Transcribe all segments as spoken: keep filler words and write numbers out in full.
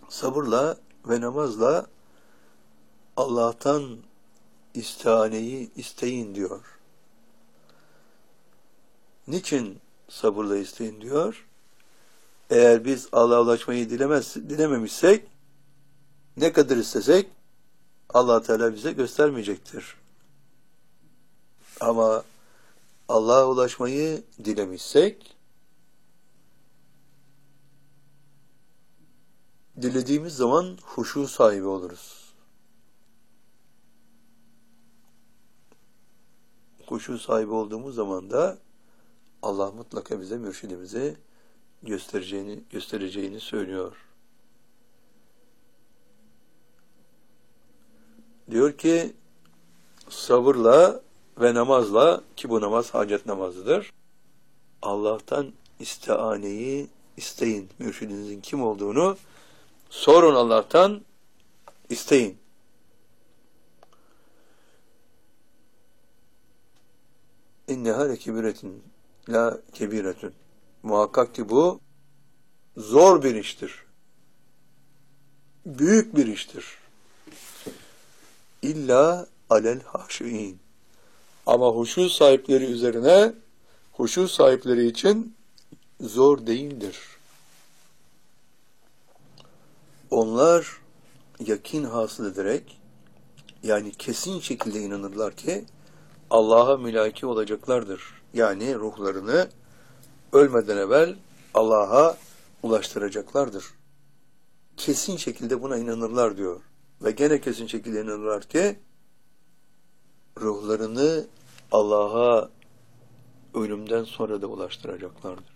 sabırla ve namazla Allah'tan istihaneyi isteyin diyor. Niçin sabırla isteyin diyor? Eğer biz Allah'a ulaşmayı dilemez, dilememişsek, ne kadar istesek Allah Teala bize göstermeyecektir. Ama Allah'a ulaşmayı dilemişsek, dilediğimiz zaman huşu sahibi oluruz. Huşu sahibi olduğumuz zaman da Allah mutlaka bize mürşidimizi göstereceğini göstereceğini söylüyor. Diyor ki sabırla ve namazla, ki bu namaz hacet namazıdır, Allah'tan istianeyi isteyin. Mürşidinizin kim olduğunu sorun, Allah'tan isteyin. İnneha lekebiretun la kebiretun. Muhakkak ki bu zor bir iştir. Büyük bir iştir. İlla alel haşiin. Ama huşu sahipleri üzerine, huşu sahipleri için zor değildir. Onlar yakin hasıl ederek, yani kesin şekilde inanırlar ki Allah'a mülaki olacaklardır. Yani ruhlarını ölmeden evvel Allah'a ulaştıracaklardır. Kesin şekilde buna inanırlar diyor. Ve gene kesin şekilde inanırlar ki ruhlarını Allah'a ölümden sonra da ulaştıracaklardır.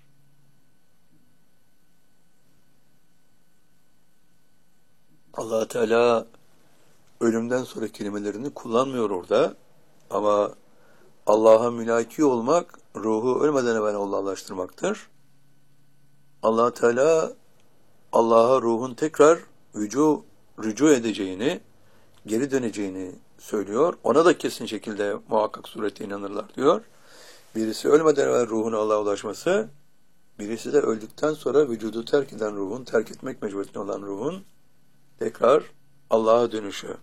Allah Teala ölümden sonra kelimelerini kullanmıyor orada. Ama Allah'a mülaki olmak, ruhu ölmeden evvel Allah'a ulaştırmaktır. Allah Teala Allah'a ruhun tekrar rücu, rücu edeceğini, geri döneceğini söylüyor. Ona da kesin şekilde muhakkak surette inanırlar diyor. Birisi ölmeden evvel ruhun Allah'a ulaşması, birisi de öldükten sonra vücudu terk eden ruhun, terk etmek mecburiyetinde olan ruhun tekrar Allah'a dönüşü.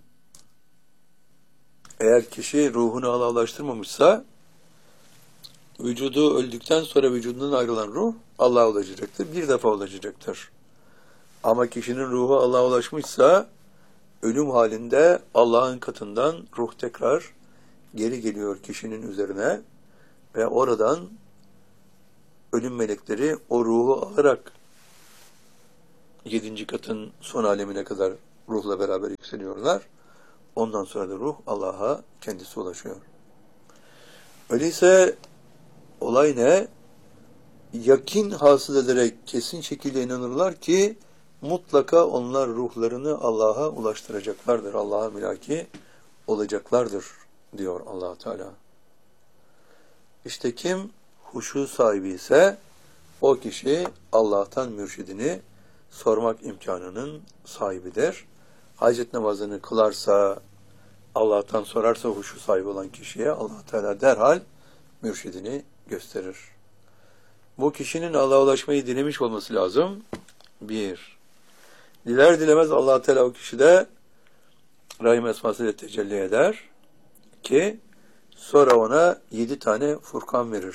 Eğer kişi ruhunu Allah'a ulaştırmamışsa, vücudu öldükten sonra vücudundan ayrılan ruh Allah'a ulaşacaktır. Bir defa ulaşacaktır. Ama kişinin ruhu Allah'a ulaşmışsa, ölüm halinde Allah'ın katından ruh tekrar geri geliyor kişinin üzerine ve oradan ölüm melekleri o ruhu alarak yedinci katın son alemine kadar ruhla beraber yükseliyorlar. Ondan sonra da ruh Allah'a kendisi ulaşıyor. Öyleyse olay ne? Yakin hasıl ederek kesin şekilde inanırlar ki mutlaka onlar ruhlarını Allah'a ulaştıracaklardır. Allah'a mülaki olacaklardır diyor Allah Teala. İşte kim huşu sahibi ise o kişi Allah'tan mürşidini sormak imkanının sahibidir. Hacet namazını kılarsa, Allah'tan sorarsa huşu sahibi olan kişiye Allah Teala derhal mürşidini gösterir. Bu kişinin Allah'a ulaşmayı dilemiş olması lazım. Bir. Diler dilemez Allah Teala o kişide Rahim esmasıyla tecelli eder ki sonra ona yedi tane Furkan verir.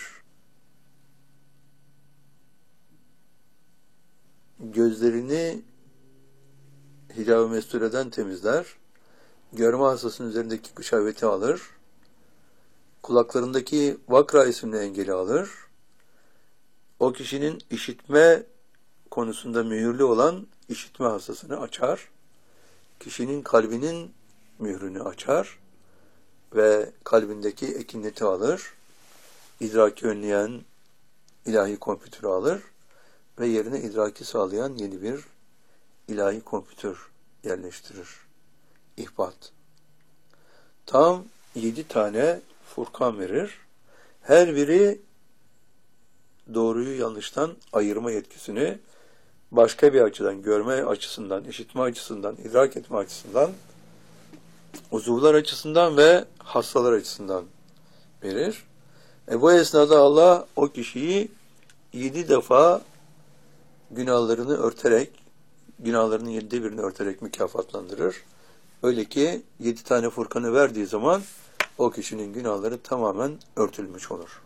Gözlerini hilal-i mestureden temizler, görme hastasının üzerindeki kuşaveti alır, kulaklarındaki vakra isimli engeli alır, o kişinin işitme konusunda mühürlü olan işitme hastasını açar, kişinin kalbinin mührünü açar ve kalbindeki ekineti alır, idraki önleyen ilahi kompütürü alır ve yerine idraki sağlayan yeni bir ilahi kompütür yerleştirir. İhbat. Tam yedi tane Furkan verir. Her biri doğruyu yanlıştan ayırma yetkisini başka bir açıdan, görme açısından, işitme açısından, idrak etme açısından, uzuvlar açısından ve hastalar açısından verir. E bu esnada Allah o kişiyi yedi defa günahlarını örterek, günahlarının yedide birini örterek mükafatlandırır. Öyle ki yedi tane Furkan'ı verdiği zaman o kişinin günahları tamamen örtülmüş olur.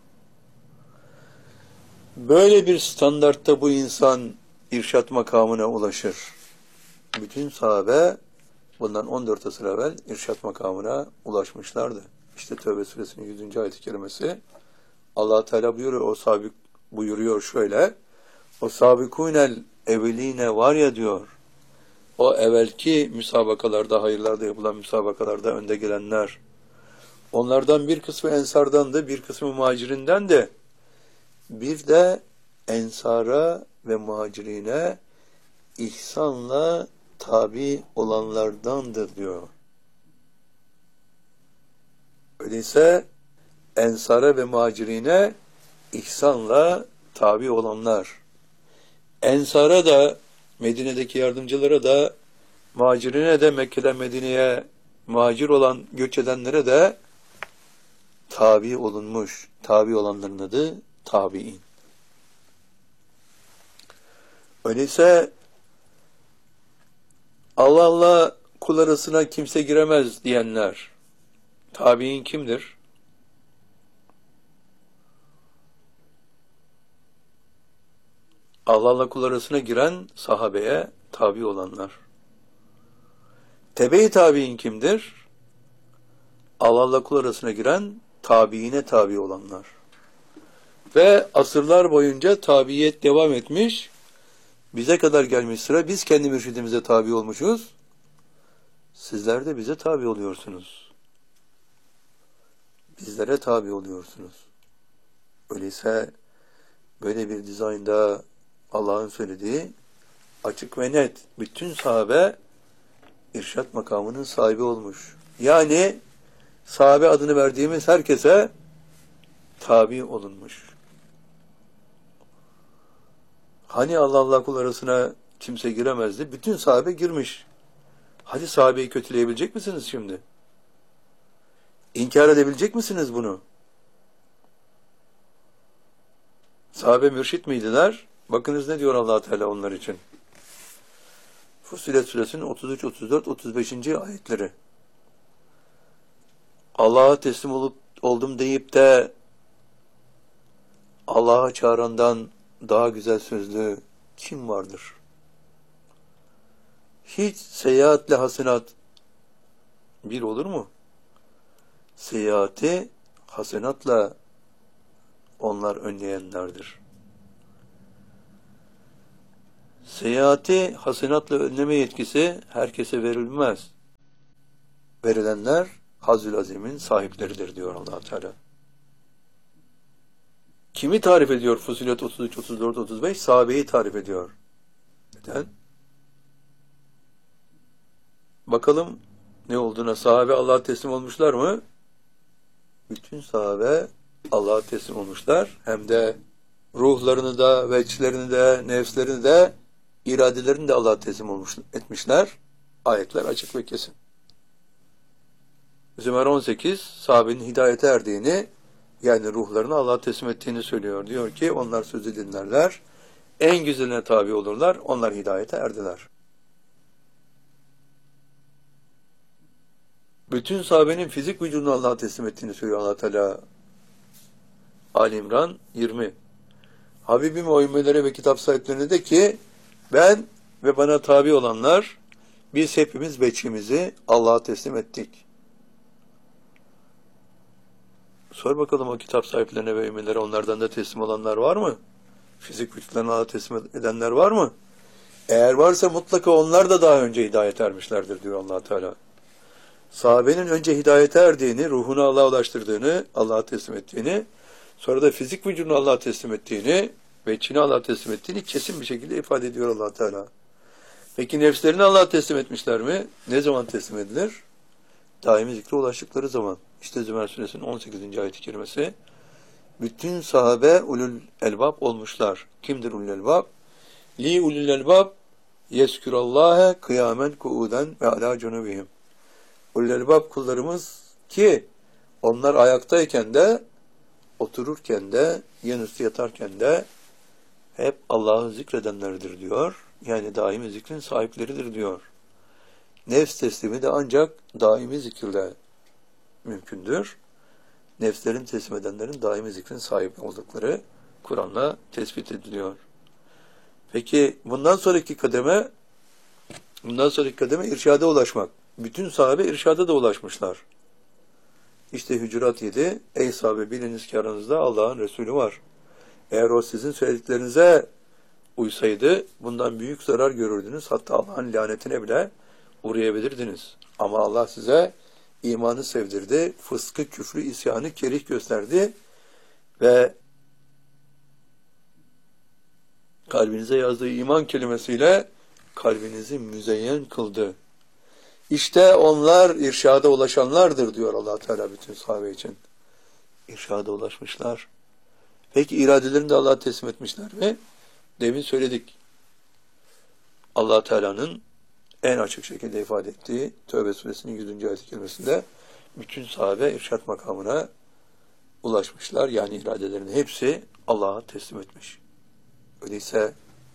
Böyle bir standartta bu insan irşat makamına ulaşır. Bütün sahabe bundan on dört asır evvel irşat makamına ulaşmışlardı. İşte Tevbe suresinin yüzüncü ayet-i kerimesi. Allah Teala buyuruyor, o sabik buyuruyor şöyle. O sabikunel evveline var ya diyor. O evvelki müsabakalarda, hayırlarda yapılan müsabakalarda önde gelenler. Onlardan bir kısmı ensardandı, bir kısmı muhacirinden de. Bir de ensara ve muhacirine ihsanla tabi olanlardandır diyor. Öyleyse ensara ve muhacirine ihsanla tabi olanlar. Ensara da, Medine'deki yardımcılara da, muhacirine de, Mekke'den Medine'ye muhacir olan, göç edenlere de tabi olunmuş. Tabi olanların adı tabi'in. Öyleyse Allah Allah kul arasına kimse giremez diyenler, tabi'in kimdir? Allah Allah kul arasına giren sahabeye tabi olanlar. Tebe-i tabi'in kimdir? Allah Allah kul arasına giren tabiine tabi olanlar. Ve asırlar boyunca tabiyet devam etmiş, bize kadar gelmiş sıra, biz kendi mürşidimize tabi olmuşuz. Sizler de bize tabi oluyorsunuz. Bizlere tabi oluyorsunuz. Öyleyse böyle bir dizaynda Allah'ın söylediği açık ve net. Bütün sahabe irşat makamının sahibi olmuş. Yani sahabe adını verdiğimiz herkese tabi olunmuş. Hani Allah Allah kul arasına kimse giremezdi? Bütün sahabe girmiş. Hadi sahabeyi kötüleyebilecek misiniz şimdi? İnkar edebilecek misiniz bunu? Sahabe mürşit miydiler? Bakınız ne diyor Allah Teala onlar için. Fussilet suresinin otuz üç, otuz dört, otuz beşinci ayetleri. Allah'a teslim olup oldum deyip de Allah'a çağırandan daha güzel sözlü kim vardır? Hiç seyahatle hasenat bir olur mu? Seyahati hasenatla onlar önleyenlerdir. Seyahati hasenatla önleme yetkisi herkese verilmez. Verilenler Hazzül Azim'in sahipleridir diyor Allah Teala. Kimi tarif ediyor Fussilet otuz üç, otuz dört, otuz beş? Sahabeyi tarif ediyor. Neden? Bakalım ne olduğuna. Sahabe Allah'a teslim olmuşlar mı? Bütün sahabe Allah'a teslim olmuşlar. Hem de ruhlarını da, veçlerini de, nefslerini de, iradelerini de Allah'a teslim olmuş, etmişler. Ayetler açık ve kesin. Zümer on sekiz, sahabenin hidayete erdiğini, yani ruhlarını Allah'a teslim ettiğini söylüyor. Diyor ki onlar sözü dinlerler, en güzeline tabi olurlar, onlar hidayete erdiler. Bütün sahabenin fizik vücudunu Allah'a teslim ettiğini söylüyor Allah Teala. Ali İmran yirmi. Habibim o ümmelere ve kitap sahiplerine de ki ben ve bana tabi olanlar biz hepimiz veçimizi Allah'a teslim ettik. Sor bakalım o kitap sahiplerine ve ümmelere, onlardan da teslim olanlar var mı? Fizik vücutlarını Allah'a teslim edenler var mı? Eğer varsa mutlaka onlar da daha önce hidayete ermişlerdir diyor Allah Teala. Sahabenin önce hidayete erdiğini, ruhunu Allah'a ulaştırdığını, Allah'a teslim ettiğini, sonra da fizik vücudunu Allah'a teslim ettiğini ve içini Allah'a teslim ettiğini kesin bir şekilde ifade ediyor Allah Teala. Peki nefslerini Allah'a teslim etmişler mi? Ne zaman teslim edilir? Daimi zikre ulaştıkları zaman. İşte Zümer suresinin on sekizinci ayet-i kerimesi. Bütün sahabe ulul elbab olmuşlar. Kimdir ulul elbab? Li ulul elbab yeskürallâhe kıyamen kuuden ve alâ cunubihim. Ulul elbab kullarımız ki onlar ayaktayken de, otururken de, yanüstü yatarken de hep Allah'ı zikredenlerdir diyor. Yani daimi zikrin sahipleridir diyor. Nefs teslimi de ancak daimi zikirle mümkündür. Nefslerin teslim edenlerin daimi zikrin sahip oldukları Kur'an'la tespit ediliyor. Peki bundan sonraki kademe bundan sonraki kademe irşada ulaşmak. Bütün sahabe irşada da ulaşmışlar. İşte Hücurat yedi. Ey sahabe, biliniz ki aranızda Allah'ın Resulü var. Eğer o sizin söylediklerinize uysaydı bundan büyük zarar görürdünüz. Hatta Allah'ın lanetine bile uğrayabilirdiniz. Ama Allah size imanı sevdirdi. Fıskı, küfrü, isyanı kerih gösterdi. Ve kalbinize yazdığı iman kelimesiyle kalbinizi müzeyyen kıldı. İşte onlar irşada ulaşanlardır diyor Allah Teala bütün sahabe için. İrşada ulaşmışlar. Peki iradelerini de Allah'a teslim etmişler mi? Demin söyledik. Allah Teala'nın en açık şekilde ifade ettiği Tövbe suresinin yüzüncü ayet-i kerimesinde bütün sahabe irşat makamına ulaşmışlar. Yani iradelerinin hepsi Allah'a teslim etmiş. Öyleyse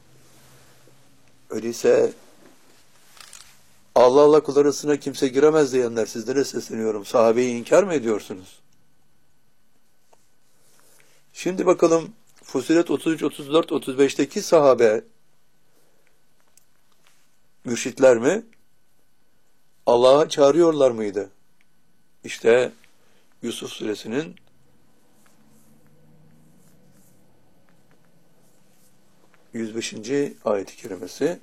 öyleyse Allah'la kul arasına kimse giremez diyenler, sizlere sesleniyorum. Sahabeyi inkar mı ediyorsunuz? Şimdi bakalım Fussilet otuz üç, otuz dört, otuz beşteki sahabe mürşitler mi? Allah'a çağırıyorlar mıydı? İşte Yusuf suresinin yüz beşinci ayet-i kerimesi,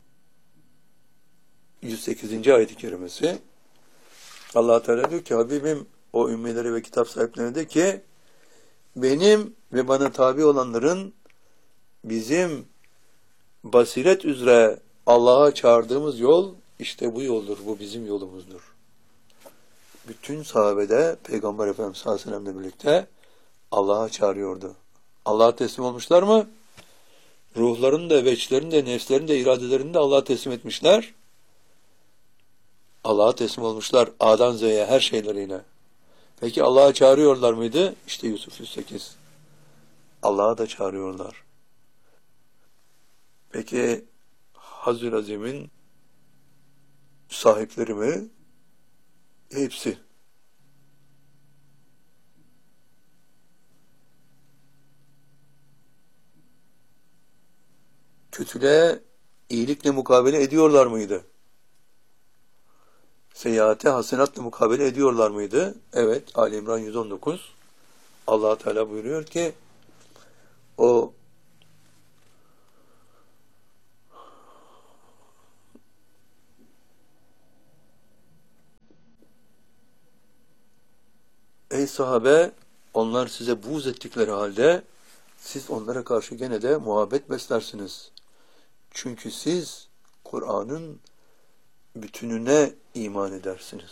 yüz sekizinci ayet-i kerimesi. Allah Teala diyor ki, Habibim o ümmileri ve kitap sahiplerine de ki, benim ve bana tabi olanların bizim basiret üzere Allah'a çağırdığımız yol işte bu yoldur, bu bizim yolumuzdur. Bütün sahabede Peygamber Efendimiz sallallahu aleyhi ve sellem'le birlikte Allah'a çağırıyordu. Allah'a teslim olmuşlar mı? Ruhlarını da, veçlerini de, nefslerini de, iradelerini de Allah'a teslim etmişler. Allah'a teslim olmuşlar A'dan Z'ye her şeyleriyle. Peki Allah'a çağırıyorlar mıydı? İşte Yusuf yüz sekiz. Allah'a da çağırıyorlar. Peki Hazr-ı Azim'in sahipleri mi? Hepsi. Kötülüğe iyilikle mukabele ediyorlar mıydı? Seyyiate hasenatla mukabele ediyorlar mıydı? Evet. Ali İmran yüz on dokuz. Allah Teala buyuruyor ki o ey sahabe, onlar size buğz ettikleri halde siz onlara karşı gene de muhabbet beslersiniz. Çünkü siz Kur'an'ın bütününe iman edersiniz.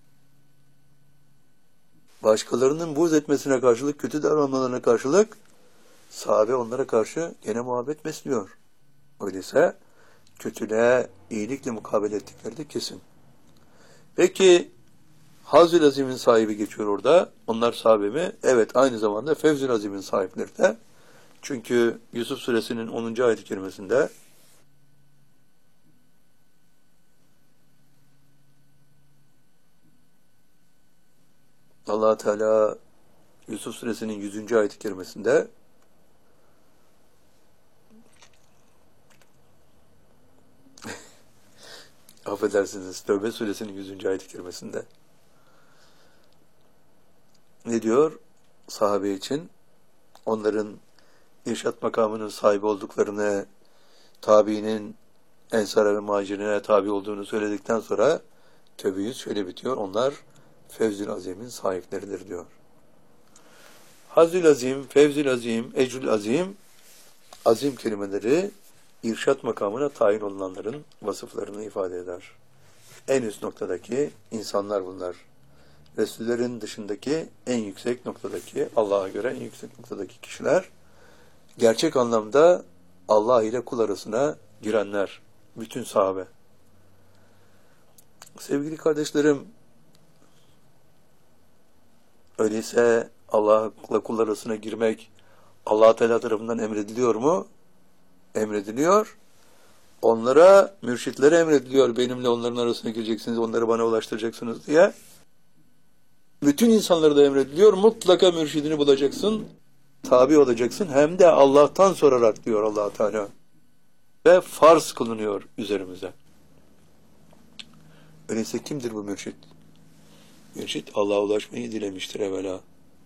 Başkalarının buğz etmesine karşılık, kötü davranmalarına karşılık sahabe onlara karşı gene muhabbet besliyor. Öyleyse kötülüğe iyilikle mukabele ettikleri de kesin. Peki Hazr-ı Azim'in sahibi geçiyor orada. Onlar sahabe mi? Evet, aynı zamanda Fevz-ül Azim'in sahipleri de. Çünkü Yusuf suresinin onuncu ayet-i kerimesinde Allah Teala Yusuf suresinin yüzüncü ayet-i kerimesinde affedersiniz, Tövbe suresinin yüzüncü ayet-i kerimesinde ne diyor? Sahabe için onların irşat makamının sahibi olduklarını, tabiinin ensara ve muhacirine tabi olduğunu söyledikten sonra Tövbe yüz şöyle bitiyor. Onlar Fevzül Azim'in sahipleridir diyor. Hazül Azim, Fevzül Azim, Ecrül Azim, azim kelimeleri irşat makamına tayin olunanların vasıflarını ifade eder. En üst noktadaki insanlar bunlar. Resullerin dışındaki en yüksek noktadaki, Allah'a göre en yüksek noktadaki kişiler, gerçek anlamda Allah ile kul arasına girenler, bütün sahabe. Sevgili kardeşlerim, öyleyse Allah'la kul arasına girmek Allah Teala tarafından emrediliyor mu? Emrediliyor. Onlara, mürşitlere emrediliyor, benimle onların arasına gireceksiniz, onları bana ulaştıracaksınız diye. Bütün insanlara da emrediliyor, mutlaka mürşidini bulacaksın, tabi olacaksın, hem de Allah'tan sorarak diyor Allah Teala. Ve farz kılınıyor üzerimize. Öyleyse kimdir bu mürşit? Mürşit Allah'a ulaşmayı dilemiştir evvela.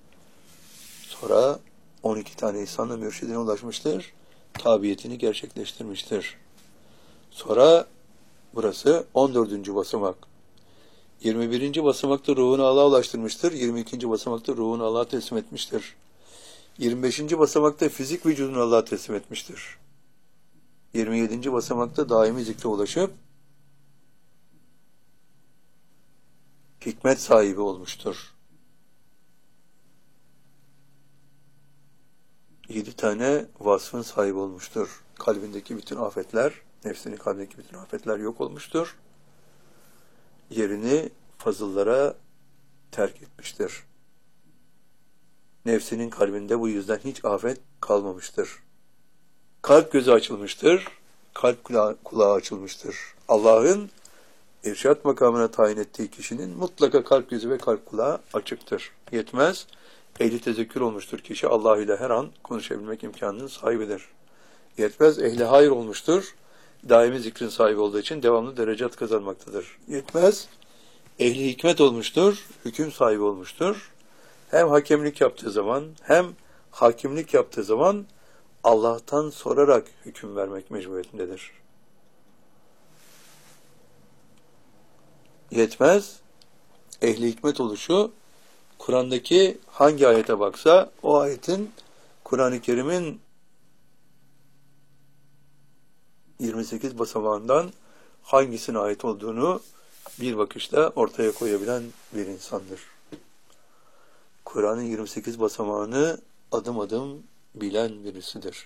Sonra on iki tane insanla mürşidine ulaşmıştır, tabiyetini gerçekleştirmiştir. Sonra burası on dördüncü basamak. yirmi birinci basamakta ruhunu Allah'a ulaştırmıştır. yirmi ikinci basamakta ruhunu Allah'a teslim etmiştir. yirmi beşinci basamakta fizik vücudunu Allah'a teslim etmiştir. yirmi yedinci basamakta daimi zikre ulaşıp hikmet sahibi olmuştur. Yedi tane vasfın sahibi olmuştur. Kalbindeki bütün afetler, nefsinin kalbindeki bütün afetler yok olmuştur. Yerini fazıllara terk etmiştir. Nefsinin kalbinde bu yüzden hiç afet kalmamıştır. Kalp gözü açılmıştır, kalp kulağı, kulağı açılmıştır. Allah'ın irşat makamına tayin ettiği kişinin mutlaka kalp gözü ve kalp kulağı açıktır. Yetmez, ehli tezekkür olmuştur kişi, Allah ile her an konuşabilmek imkanının sahibidir. Yetmez, ehli hayır olmuştur, daimi zikrin sahibi olduğu için devamlı derecat kazanmaktadır. Yetmez, ehli hikmet olmuştur, hüküm sahibi olmuştur. Hem hakemlik yaptığı zaman, hem hakimlik yaptığı zaman Allah'tan sorarak hüküm vermek mecburiyetindedir. Yetmez, ehli hikmet oluşu, Kur'an'daki hangi ayete baksa, o ayetin, Kur'an-ı Kerim'in yirmi sekiz basamağından hangisine ait olduğunu bir bakışta ortaya koyabilen bir insandır. Kur'an'ın yirmi sekiz basamağını adım adım bilen birisidir.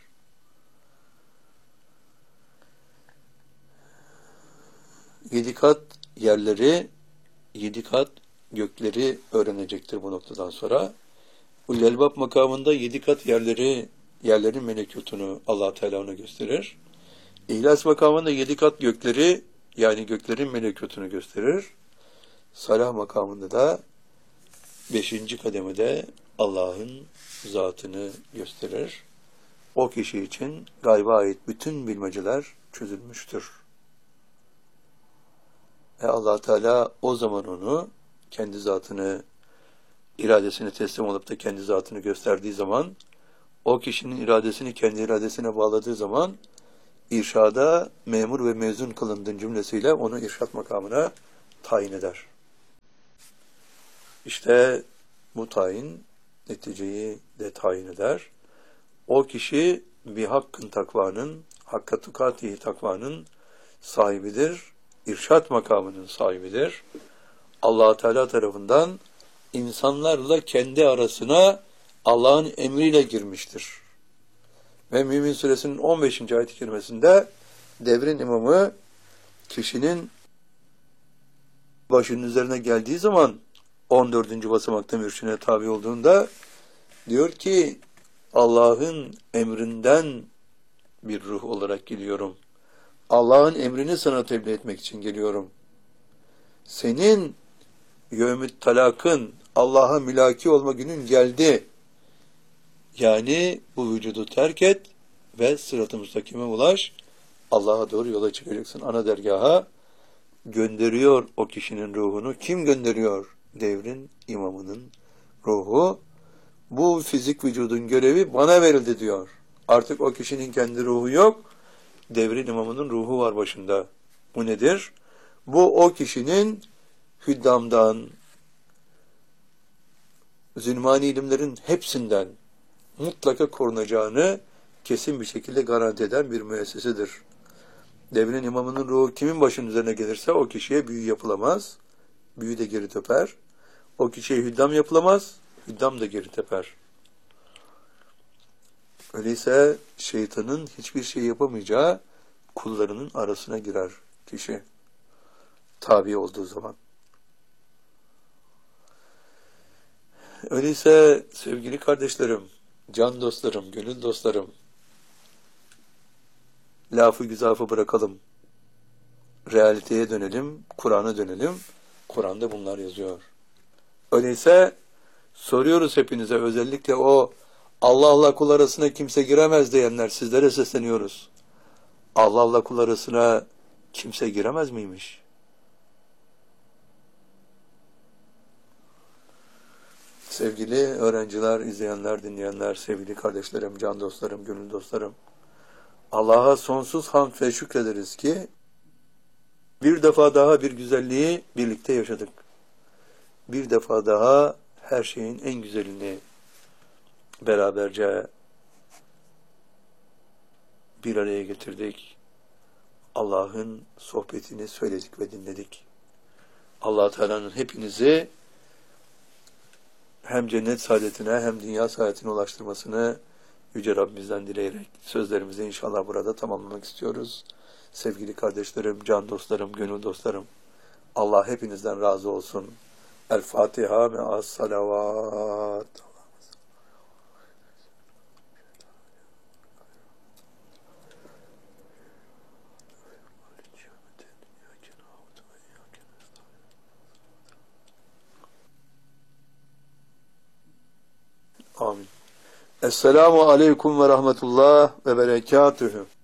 Yedi kat yerleri, yedi kat gökleri öğrenecektir bu noktadan sonra. Ulul Elbab makamında yedi kat yerleri, yerlerin melekutunu Allah Teala ona gösterir. İhlas makamında yedi kat gökleri, yani göklerin melekutunu gösterir. Salah makamında da beşinci kademede Allah'ın zatını gösterir. O kişi için gayba ait bütün bilmeceler çözülmüştür. Ve Allah Teala o zaman onu, kendi zatını, iradesine teslim olup da kendi zatını gösterdiği zaman, o kişinin iradesini kendi iradesine bağladığı zaman, irşada memur ve mezun kılındığın cümlesiyle onu irşat makamına tayin eder. İşte bu tayin neticeyi de tayin eder. O kişi bir hakkın takvanın, hakka tukatihi takvanın sahibidir. İrşat makamının sahibidir. Allah Teala tarafından insanlarla kendi arasına Allah'ın emriyle girmiştir. Ve Mümin Suresinin on beşinci ayet-i kerimesinde devrin imamı kişinin başının üzerine geldiği zaman on dördüncü basamakta mürşidine tabi olduğunda diyor ki Allah'ın emrinden bir ruh olarak geliyorum. Allah'ın emrini sana tebliğ etmek için geliyorum. Senin yevmü't talakın, Allah'a mülaki olma günün geldi. Yani bu vücudu terk et ve sırat-ı müstakime ulaş. Allah'a doğru yola çıkacaksın. Ana dergaha gönderiyor o kişinin ruhunu. Kim gönderiyor? Devrin imamının ruhu. Bu fizik vücudun görevi bana verildi diyor. Artık o kişinin kendi ruhu yok. Devrin imamının ruhu var başında. Bu nedir? Bu o kişinin hüddamdan, zülmani ilimlerin hepsinden mutlaka korunacağını kesin bir şekilde garanti eden bir müessesedir. Devrin imamının ruhu kimin başının üzerine gelirse o kişiye büyü yapılamaz. Büyü de geri teper. O kişiye hüddam yapılamaz. Hüddam da geri teper. Öyleyse şeytanın hiçbir şey yapamayacağı kullarının arasına girer kişi. Tabi olduğu zaman. Öyleyse sevgili kardeşlerim, can dostlarım, gönül dostlarım, lafı güzafı bırakalım. Realiteye dönelim, Kur'an'a dönelim. Kur'an'da bunlar yazıyor. Öyleyse soruyoruz hepinize, özellikle o Allah'la kul arasına kimse giremez diyenler, sizlere sesleniyoruz. Allah'la kul arasına kimse giremez miymiş? Sevgili öğrenciler, izleyenler, dinleyenler, sevgili kardeşlerim, can dostlarım, gönül dostlarım, Allah'a sonsuz hamd ve şükrederiz ki bir defa daha bir güzelliği birlikte yaşadık. Bir defa daha her şeyin en güzelini beraberce bir araya getirdik. Allah'ın sohbetini söyledik ve dinledik. Allah Teala'nın hepinizi hem cennet saadetine hem dünya saadetine ulaştırmasını Yüce Rabbimizden dileyerek sözlerimizi inşallah burada tamamlamak istiyoruz. Sevgili kardeşlerim, can dostlarım, gönül dostlarım, Allah hepinizden razı olsun. El Fatiha me'as salavat. Amin. Esselamu aleyküm ve rahmetullah ve berekatühü.